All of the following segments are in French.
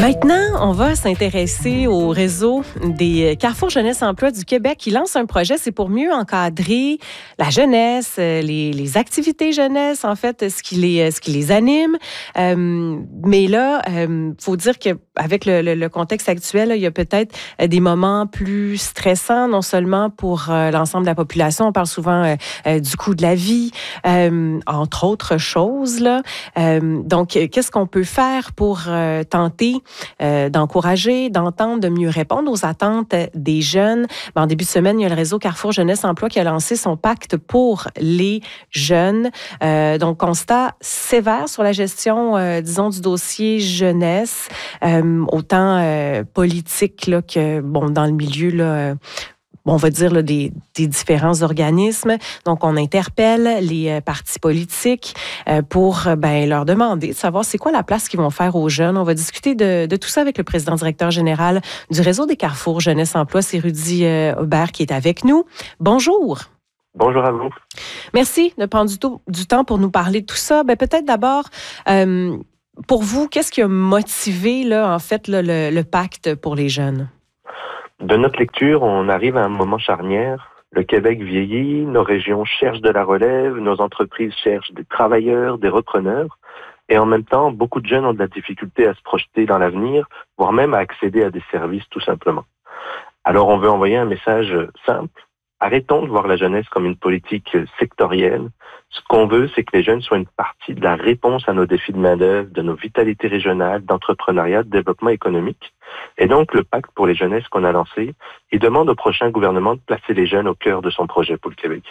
Maintenant, on va s'intéresser au réseau des Carrefour Jeunesse Emploi du Québec qui lance un projet, c'est pour mieux encadrer la jeunesse, les activités jeunesse, en fait, ce qui les anime. Mais là, faut dire qu'avec le contexte actuel, là, il y a peut-être des moments plus stressants, non seulement pour l'ensemble de la population, on parle souvent du coût de la vie, entre autres choses, là. Donc, qu'est-ce qu'on peut faire pour tenter d'encourager, d'entendre, de mieux répondre aux attentes des jeunes? En début de semaine, il y a le réseau Carrefour Jeunesse Emploi qui a lancé son pacte pour les jeunes. Donc, constat sévère sur la gestion, disons, du dossier jeunesse, autant politique là, que, bon, dans le milieu, là, on va dire là, des différents organismes. Donc, on interpelle les partis politiques pour leur demander de savoir c'est quoi la place qu'ils vont faire aux jeunes. On va discuter de tout ça avec le président directeur général du réseau des Carrefour Jeunesse Emploi, c'est Rudy Aubert qui est avec nous. Bonjour. Bonjour à vous. Merci de prendre du temps pour nous parler de tout ça. Peut-être d'abord, pour vous, qu'est-ce qui a motivé là, en fait, là, le pacte pour les jeunes? De notre lecture, on arrive à un moment charnière. Le Québec vieillit, nos régions cherchent de la relève, nos entreprises cherchent des travailleurs, des repreneurs. Et en même temps, beaucoup de jeunes ont de la difficulté à se projeter dans l'avenir, voire même à accéder à des services tout simplement. Alors on veut envoyer un message simple. Arrêtons de voir la jeunesse comme une politique sectorielle. Ce qu'on veut, c'est que les jeunes soient une partie de la réponse à nos défis de main-d'œuvre, de nos vitalités régionales, d'entrepreneuriat, de développement économique. Et donc, le pacte pour les jeunesses qu'on a lancé, il demande au prochain gouvernement de placer les jeunes au cœur de son projet pour le Québec.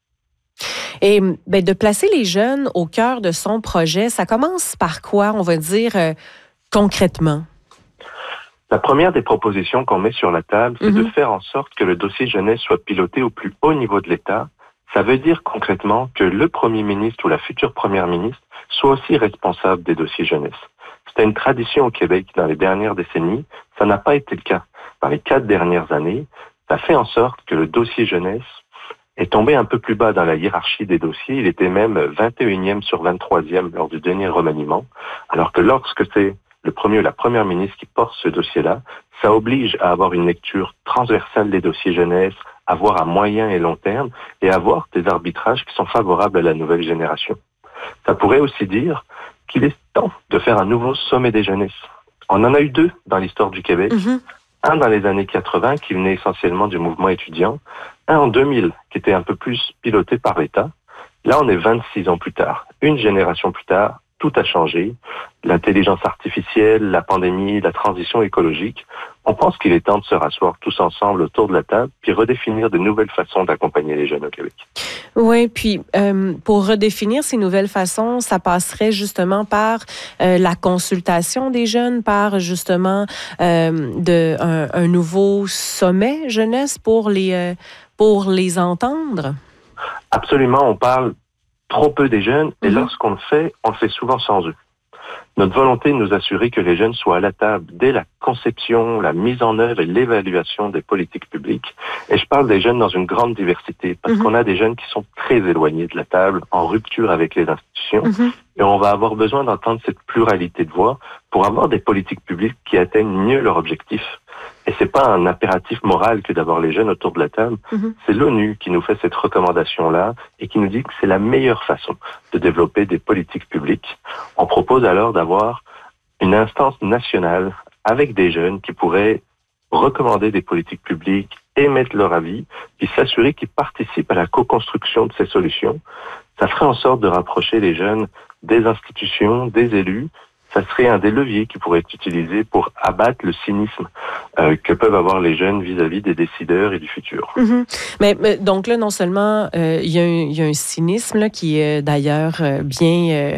Et de placer les jeunes au cœur de son projet, ça commence par quoi, on va dire, concrètement? La première des propositions qu'on met sur la table, c'est de faire en sorte que le dossier jeunesse soit piloté au plus haut niveau de l'État. Ça veut dire concrètement que le premier ministre ou la future première ministre soit aussi responsable des dossiers jeunesse. C'était une tradition au Québec dans les dernières décennies. Ça n'a pas été le cas. Dans les 4 dernières années, ça fait en sorte que le dossier jeunesse est tombé un peu plus bas dans la hiérarchie des dossiers. Il était même 21e sur 23e lors du dernier remaniement. Alors que lorsque c'est le premier ou la première ministre qui porte ce dossier-là, ça oblige à avoir une lecture transversale des dossiers jeunesse, à voir à moyen et long terme et à avoir des arbitrages qui sont favorables à la nouvelle génération. Ça pourrait aussi dire qu'il est temps de faire un nouveau sommet des jeunesses. On en a eu 2 dans l'histoire du Québec. Un dans les années 80 qui venait essentiellement du mouvement étudiant. Un en 2000 qui était un peu plus piloté par l'État. Là, on est 26 ans plus tard. Une génération plus tard, tout a changé. L'intelligence artificielle, la pandémie, la transition écologique. On pense qu'il est temps de se rasseoir tous ensemble autour de la table puis redéfinir de nouvelles façons d'accompagner les jeunes au Québec. Oui, puis pour redéfinir ces nouvelles façons, ça passerait justement par la consultation des jeunes, par justement un nouveau sommet jeunesse pour les entendre. Absolument, on parle trop peu des jeunes et lorsqu'on le fait, on le fait souvent sans eux. Notre volonté est de nous assurer que les jeunes soient à la table dès la conception, la mise en œuvre et l'évaluation des politiques publiques. Et je parle des jeunes dans une grande diversité parce qu'on a des jeunes qui sont très éloignés de la table, en rupture avec les institutions. Et on va avoir besoin d'entendre cette pluralité de voix pour avoir des politiques publiques qui atteignent mieux leur objectif. Et c'est pas un impératif moral que d'avoir les jeunes autour de la table. C'est l'ONU qui nous fait cette recommandation-là et qui nous dit que c'est la meilleure façon de développer des politiques publiques. On propose alors d'avoir une instance nationale avec des jeunes qui pourraient recommander des politiques publiques, émettre leur avis, puis s'assurer qu'ils participent à la co-construction de ces solutions. Ça ferait en sorte de rapprocher les jeunes des institutions, des élus. Ça serait un des leviers qui pourrait être utilisé pour abattre le cynisme que peuvent avoir les jeunes vis-à-vis des décideurs et du futur. Mais donc là, non seulement il y a un cynisme là, qui est d'ailleurs bien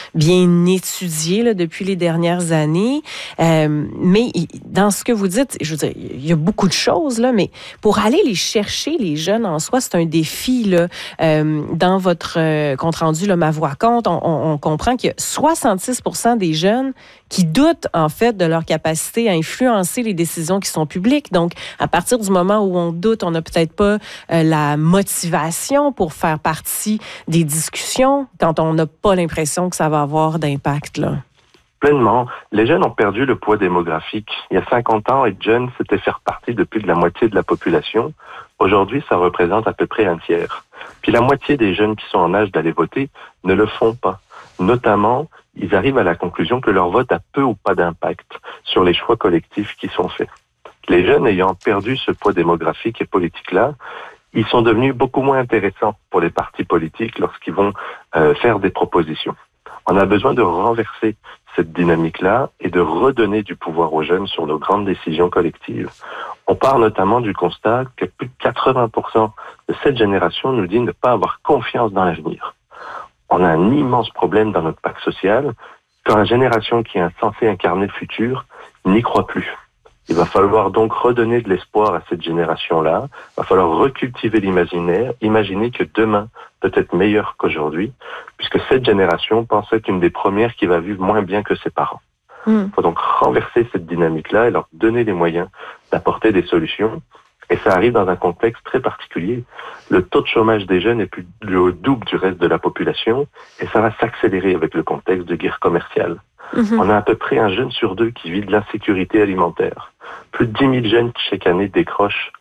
étudié là, depuis les dernières années, mais dans ce que vous dites, je veux dire, il y a beaucoup de choses, là, mais pour aller les chercher, les jeunes en soi, c'est un défi. Là, dans votre compte-rendu, là, Ma Voix compte, on comprend qu'il y a 66% des jeunes qui doutent, en fait, de leur capacité à influencer les décisions qui sont publiques. Donc, à partir du moment où on doute, on n'a peut-être pas la motivation pour faire partie des discussions quand on n'a pas l'impression que ça va avoir d'impact, là. Pleinement. Les jeunes ont perdu le poids démographique. Il y a 50 ans, être jeune, c'était faire partie de plus de la moitié de la population. Aujourd'hui, ça représente à peu près un tiers. Puis la moitié des jeunes qui sont en âge d'aller voter ne le font pas. Notamment, ils arrivent à la conclusion que leur vote a peu ou pas d'impact sur les choix collectifs qui sont faits. Les jeunes ayant perdu ce poids démographique et politique-là, ils sont devenus beaucoup moins intéressants pour les partis politiques lorsqu'ils vont faire des propositions. On a besoin de renverser cette dynamique-là et de redonner du pouvoir aux jeunes sur nos grandes décisions collectives. On part notamment du constat que plus de 80% de cette génération nous dit ne pas avoir confiance dans l'avenir. On a un immense problème dans notre pacte social quand la génération qui est censée incarner le futur n'y croit plus. Il va falloir donc redonner de l'espoir à cette génération-là. Il va falloir recultiver l'imaginaire, imaginer que demain peut être meilleur qu'aujourd'hui, puisque cette génération pense être une des premières qui va vivre moins bien que ses parents. Il faut donc renverser cette dynamique-là et leur donner les moyens d'apporter des solutions. Et ça arrive dans un contexte très particulier. Le taux de chômage des jeunes est plus le double du reste de la population et ça va s'accélérer avec le contexte de guerre commerciale. On a à peu près un jeune sur deux qui vit de l'insécurité alimentaire. Plus de 10 000 jeunes qui chaque année décrochent